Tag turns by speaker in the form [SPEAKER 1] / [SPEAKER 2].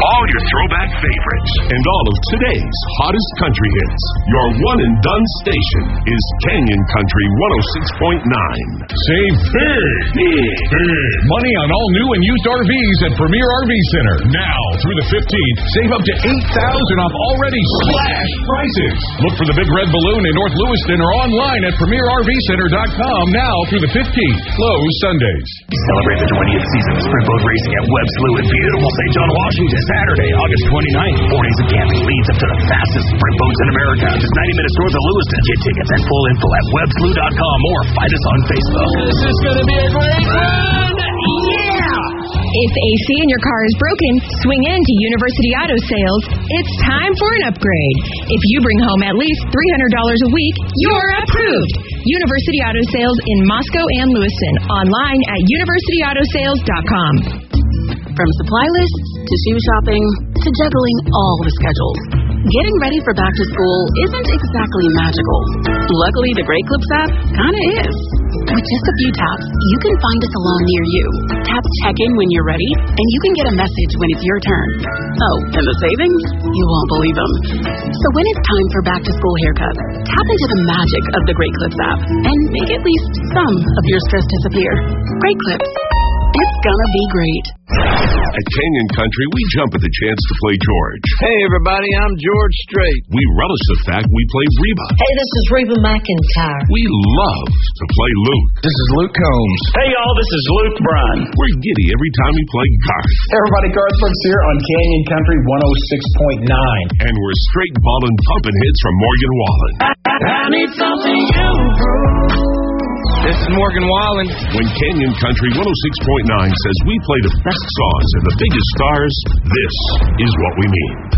[SPEAKER 1] all your throwback favorites and all of today's hottest country hits. Your one and done station is Canyon Country 106.9.
[SPEAKER 2] Save big money on all new and used RVs at Premier RV Center. Now through the 15th, save up to $8,000 off already slashed prices. Look for the Big Red Balloon in North Lewiston or online at PremierRVCenter.com now through the 15th. Closed Sundays.
[SPEAKER 3] Celebrate the 20th season of sprint boat racing at Webb Slough in beautiful St. John, Washington. Saturday, August 29th. 4 days of camping leads up to the fastest sprint boats in America. Just 90 minutes north of Lewiston. Get tickets and full info at WebbSlough.com or find us on Facebook.
[SPEAKER 4] This is going to be a great run! Yeah!
[SPEAKER 5] If AC in your car is broken, swing in to University Auto Sales. It's time for an upgrade. If you bring home at least $300 a week, you're approved. University Auto Sales in Moscow and Lewiston. Online at universityautosales.com.
[SPEAKER 6] From supply lists to shoe shopping to juggling all the schedules, getting ready for back to school isn't exactly magical. Luckily, the Great Clips app kinda is. With just a few taps, you can find a salon near you. Tap check in when you're ready, and you can get a message when it's your turn. Oh, and the savings? You won't believe them. So when it's time for back to school haircuts, tap into the magic of the Great Clips app and make at least some of your stress disappear. Great Clips. It's gonna be great.
[SPEAKER 1] At Canyon Country, we jump at the chance to play George.
[SPEAKER 7] Hey, everybody, I'm George Strait.
[SPEAKER 1] We relish the fact we play Reba.
[SPEAKER 8] Hey, this is Reba McEntire.
[SPEAKER 1] We love to play Luke.
[SPEAKER 7] This is Luke Combs.
[SPEAKER 3] Hey, y'all, this is Luke Bryan.
[SPEAKER 1] We're giddy every time we play Garth.
[SPEAKER 9] Hey, everybody, Garth Brooks here on Canyon Country 106.9.
[SPEAKER 1] And we're straight ballin' pumping hits from Morgan Wallen.
[SPEAKER 4] I need something you prove.
[SPEAKER 7] This is Morgan Wallen.
[SPEAKER 1] When Canyon Country 106.9 says we play the best songs and the biggest stars, this is what we mean.